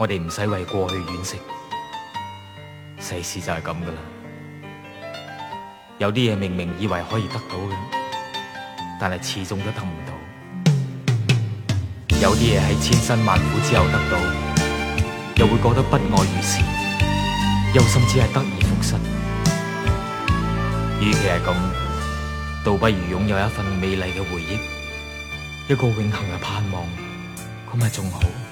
我哋唔使為過去惋惜，世事就係咁噶啦。有啲嘢明明以為可以得到嘅，但係始終都得唔到。有啲嘢喺千辛萬苦之後得到，又會覺得不外如是，又甚至係得而復失。與其係咁，倒不如擁有一份美麗嘅回憶，一個永恆嘅盼望，咁咪仲好。